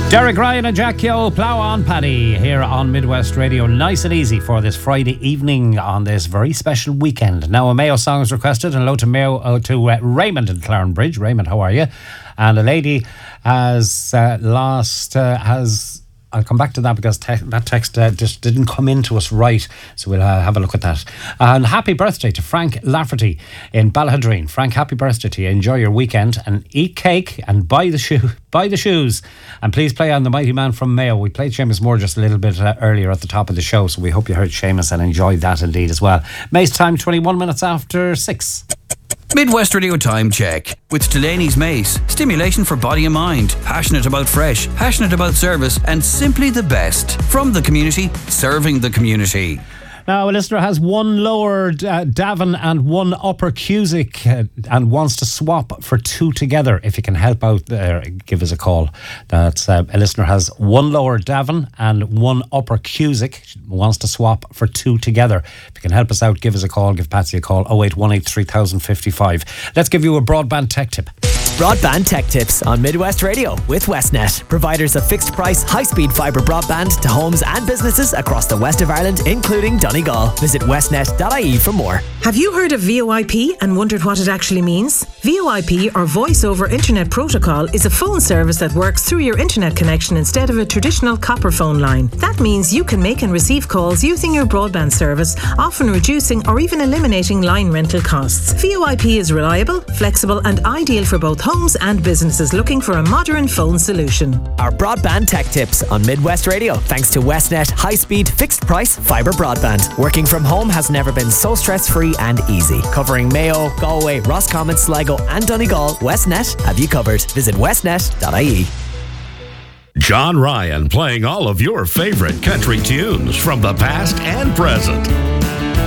Derek Ryan and Jack Yo, Plough on Paddy here on Midwest Radio. Nice and easy for this Friday evening on this very special weekend. Now a Mayo song is requested, and hello to Mayo to Raymond in Clarenbridge. Raymond, how are you? And a lady has I'll come back to that because that text just didn't come into us right, so we'll have a look at that. And happy birthday to Frank Lafferty in Ballahadreen. Frank, happy birthday to you. Enjoy your weekend and eat cake and buy the shoes. And please play on The Mighty Man from Mayo. We played Seamus Moore just a little bit earlier at the top of the show, so we hope you heard Seamus and enjoyed that indeed as well. May's time, 21 minutes after 6. Midwest Radio Time Check with Delaney's Mace. Stimulation for body and mind. Passionate about fresh, passionate about service, and simply the best. From the community, serving the community. Now, a listener has one lower Davin and one upper Cusick and wants to swap for two together. If you can help out there, give us a call. That's a listener has one lower Davin and one upper Cusick, wants to swap for two together. If you can help us out, give us a call. Give Patsy a call, 0818 3055. Let's give you a broadband tech tip. Broadband Tech Tips on Midwest Radio with Westnet, providers of fixed price, high-speed fibre broadband to homes and businesses across the west of Ireland, including Donegal. Visit westnet.ie for more. Have you heard of VoIP and wondered what it actually means? VoIP, or Voice over Internet Protocol, is a phone service that works through your internet connection instead of a traditional copper phone line. That means you can make and receive calls using your broadband service, often reducing or even eliminating line rental costs. VoIP is reliable, flexible and ideal for both homes and businesses looking for a modern phone solution. Our Broadband Tech Tips on Midwest Radio, thanks to Westnet high-speed, fixed-price fibre broadband. Working from home has never been so stress-free and easy. Covering Mayo, Galway, Roscommon, Sligo and Donegal, Westnet have you covered. Visit westnet.ie. John Ryan playing all of your favorite country tunes from the past and present.